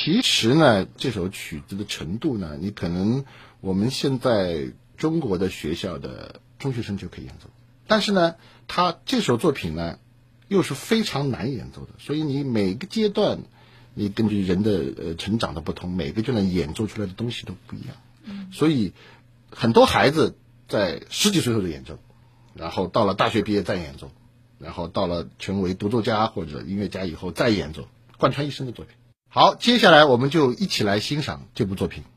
其实呢，这首曲子的程度呢，你可能我们现在中国的学校的中学生就可以演奏，但是呢，他这首作品呢，又是非常难演奏的，所以你每个阶段，你根据人的成长的不同，每个阶段演奏出来的东西都不一样。所以很多孩子在10几岁时候就演奏，然后到了大学毕业再演奏，然后到了成为独奏家或者音乐家以后再演奏，贯穿一生的作品。好，接下来我们就一起来欣赏这部作品。